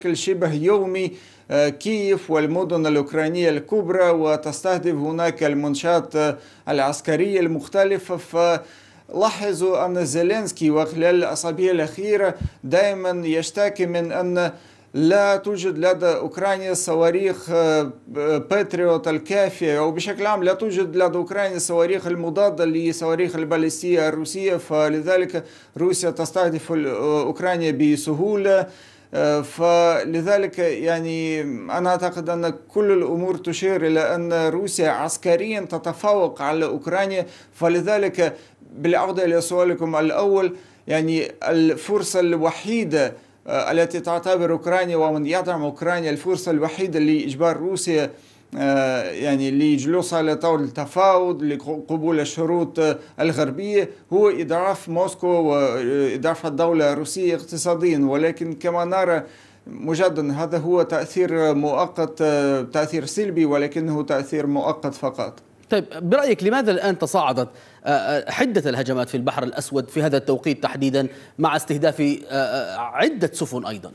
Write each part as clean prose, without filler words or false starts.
شبه يومي كييف والمدن الأوكرانية الكبرى، وتستهدف هناك المنشآت العسكرية المختلفة. فلاحظوا أن زيلينسكي وخلال الأسابيع الأخيرة دائما يشتكي من أن لا توجد لدى أوكرانيا صواريخ باتريوت الكافية، أو بشكل عام لا توجد لدى أوكرانيا الصواريخ المضادة لصواريخ البالستية الروسية، فلذلك روسيا تستهدف أوكرانيا بسهولة. فلذلك يعني أنا أعتقد أن كل الأمور تشير إلى أن روسيا عسكريا تتفوق على أوكرانيا. فلذلك بالعودة إلى سؤالكم الأول، يعني الفرصة الوحيدة التي تعتبر أوكرانيا ومن يدعم أوكرانيا الفرصة الوحيدة لإجبار روسيا يعني لجلوسها على طاولة التفاوض لقبول الشروط الغربية هو إضعاف موسكو وإضعاف الدولة الروسية اقتصاديا. ولكن كما نرى مجددا هذا هو تأثير مؤقت، تأثير سلبي ولكنه تأثير مؤقت فقط. طيب، برأيك لماذا الآن تصاعدت حدة الهجمات في البحر الأسود في هذا التوقيت تحديدا مع استهداف عدة سفن أيضا؟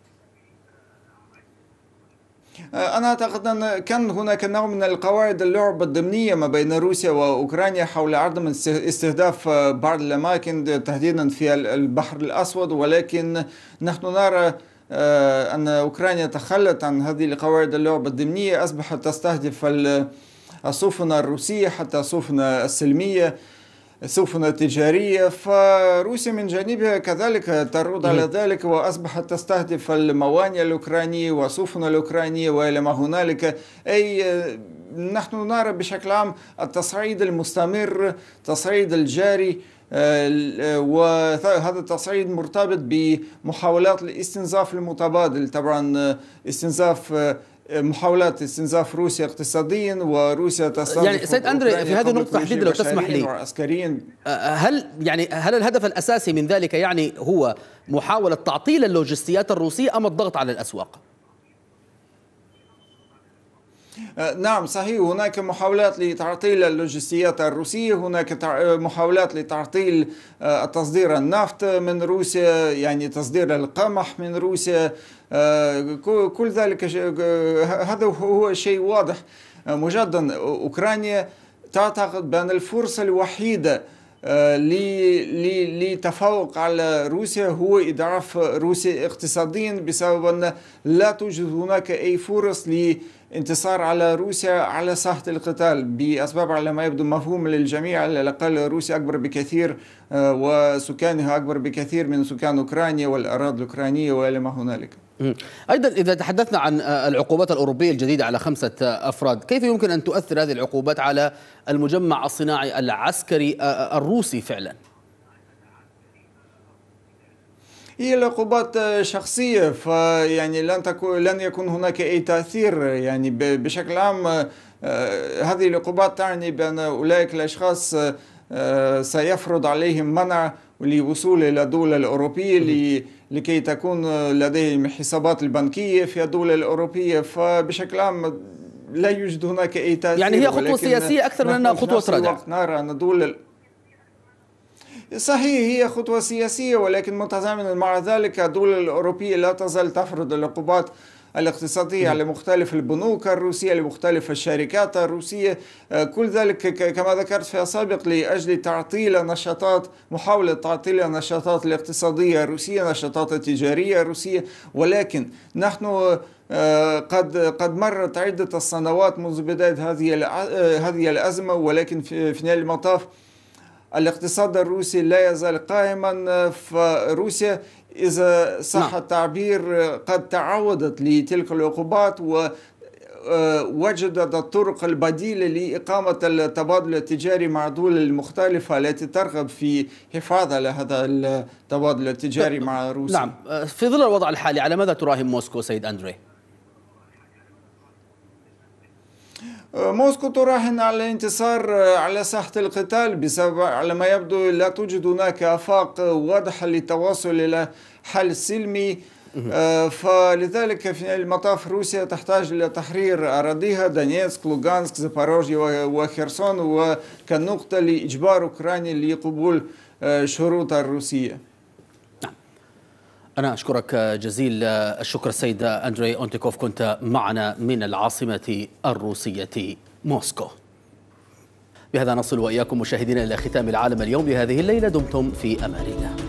أنا أعتقد أن كان هناك نوع من القواعد اللعب الضمنية ما بين روسيا وأوكرانيا حول عدم استهداف بعض الأماكن تحديدا في البحر الأسود، ولكن نحن نرى أن أوكرانيا تخلت عن هذه القواعد اللعب الضمنية، أصبحت تستهدف السفن الروسية حتى السفن السلمية، سفن تجارية. فروسيا من جانبها كذلك ترد على ذلك وأصبحت تستهدف الموانئ الأوكرانية وسفن الأوكرانية وإلى ما هنالك. أي نحن نرى بشكل عام التصعيد المستمر، التصعيد الجاري، وهذا التصعيد مرتبط بمحاولات الاستنزاف المتبادل. طبعا محاولات استنزاف روسيا اقتصاديا وروسيا تستهدف يعني سيد أندري في هذه النقطة تحديدا لو تسمح لي، هل الهدف الأساسي من ذلك يعني هو محاولة تعطيل اللوجستيات الروسية أم الضغط على الأسواق؟ نعم صحيح، هناك محاولات لتعطيل اللوجستيات الروسية، هناك محاولات لتعطيل تصدير النفط من روسيا، يعني تصدير القمح من روسيا. كل ذلك هذا هو شيء واضح. مجددا أوكرانيا تعتقد بأن الفرصة الوحيدة لتفوق على روسيا هو إضعاف روسيا اقتصاديا، بسبب أن لا توجد هناك أي فرص لانتصار على روسيا على ساحة القتال، بأسباب على ما يبدو مفهوم للجميع. على الأقل روسيا أكبر بكثير وسكانها أكبر بكثير من سكان أوكرانيا والأراضي الأوكرانية وإلى ما هنالك. أيضا إذا تحدثنا عن العقوبات الأوروبية الجديدة على 5 أفراد، كيف يمكن أن تؤثر هذه العقوبات على المجمع الصناعي العسكري الروسي فعلا؟ هي العقوبات شخصية، فيعني لن يكون هناك أي تأثير يعني بشكل عام. هذه العقوبات تعني بأن أولئك الأشخاص سيفرض عليهم منع للوصول إلى الدولة الأوروبية لكي تكون لديهم حسابات البنكية في الدولة الأوروبية. فبشكل عام لا يوجد هناك أي تأثير، يعني هي خطوة سياسية أكثر من أنها خطوة ردع. نرى أن الدولة صحيح هي خطوة سياسية، ولكن متزامنا مع ذلك الدول الأوروبية لا تزال تفرض العقوبات الاقتصادية على مختلف البنوك الروسية، لمختلف الشركات الروسية. كل ذلك كما ذكرت في السابق لأجل محاولة تعطيل النشاطات الاقتصادية الروسية، النشاطات التجارية الروسية. ولكن نحن قد مرت عدة سنوات منذ بداية هذه الأزمة، ولكن في نهاية المطاف الاقتصاد الروسي لا يزال قائما. فروسيا إذا صح التعبير قد تعودت لتلك العقوبات ووجدت الطرق البديلة لإقامة التبادل التجاري مع الدول المختلفة التي ترغب في حفاظ على هذا التبادل التجاري مع روسيا. نعم، في ظل الوضع الحالي على ماذا تراهن موسكو سيد أندري؟ موسكو تراهن على انتصار على ساحة القتال، بسبب على ما يبدو لا توجد هناك آفاق واضحة للتواصل إلى حل سلمي. فلذلك في المطاف روسيا تحتاج إلى تحرير أراضيها دونيتسك، لوغانسك، زاباروجيا وخيرسون، وكنقطة لإجبار أوكرانيا لقبول شروط الروسية. أنا أشكرك جزيل الشكر السيد أندري أونتيكوف، كنت معنا من العاصمة الروسية موسكو. بهذا نصل وإياكم مشاهدينا إلى ختام العالم اليوم لهذه الليلة. دمتم في أمان الله.